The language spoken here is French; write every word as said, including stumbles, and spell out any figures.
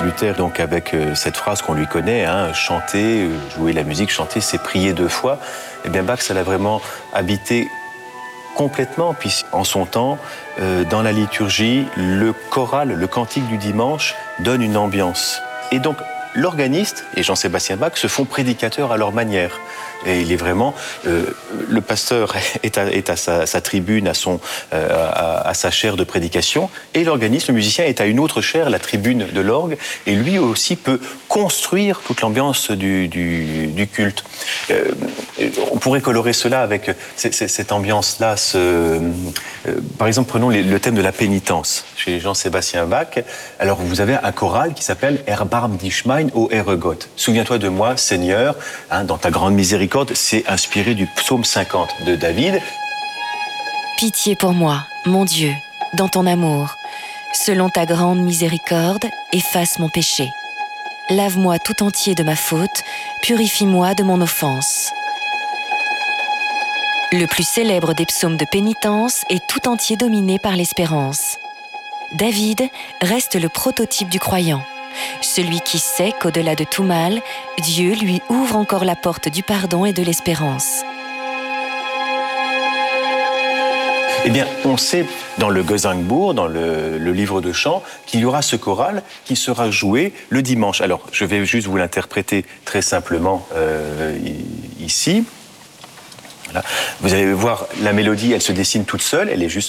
Luther, donc avec euh, cette phrase qu'on lui connaît, hein, chanter, euh, jouer la musique, chanter, c'est prier deux fois. Eh bien Bach, ça l'a vraiment habité complètement, puis en son temps, euh, dans la liturgie, le choral, le cantique du dimanche donne une ambiance. Et donc, l'organiste et Jean-Sébastien Bach se font prédicateurs à leur manière. Et il est vraiment... Euh, le pasteur est à, est à sa, sa tribune, à, son, euh, à, à sa chaire de prédication, et l'organiste, le musicien, est à une autre chaire, la tribune de l'orgue, et lui aussi peut construire toute l'ambiance du, du, du culte. Euh, on pourrait colorer cela avec c- c- cette ambiance-là. Ce, euh, par exemple, prenons les, le thème de la pénitence chez Jean-Sébastien Bach. Alors, vous avez un choral qui s'appelle « Erbarm dich mein, o Ehre Gott ». Souviens-toi de moi, Seigneur, hein, dans ta grande miséricorde. C'est inspiré du psaume cinquante de David. Pitié pour moi, mon Dieu, dans ton amour. Selon ta grande miséricorde, efface mon péché. Lave-moi tout entier de ma faute, purifie-moi de mon offense. Le plus célèbre des psaumes de pénitence est tout entier dominé par l'espérance. David reste le prototype du croyant. Celui qui sait qu'au-delà de tout mal, Dieu lui ouvre encore la porte du pardon et de l'espérance. Eh bien, on sait dans le Gesangbuch, dans le, le livre de chants, qu'il y aura ce choral qui sera joué le dimanche. Alors, je vais juste vous l'interpréter très simplement euh, ici. Voilà. Vous allez voir, la mélodie, elle se dessine toute seule, elle est juste